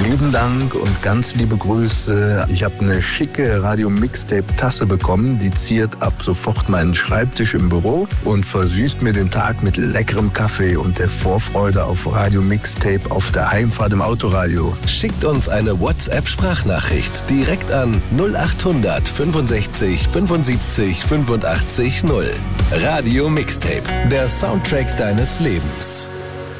Lieben Dank und ganz liebe Grüße. Ich habe eine schicke Radio-Mixtape-Tasse bekommen. Die ziert ab sofort meinen Schreibtisch im Büro und versüßt mir den Tag mit leckerem Kaffee und der Vorfreude auf Radio-Mixtape auf der Heimfahrt im Autoradio. Schickt uns eine WhatsApp-Sprachnachricht direkt an 0800 65 75 85 0. Radio Mixtape, der Soundtrack deines Lebens.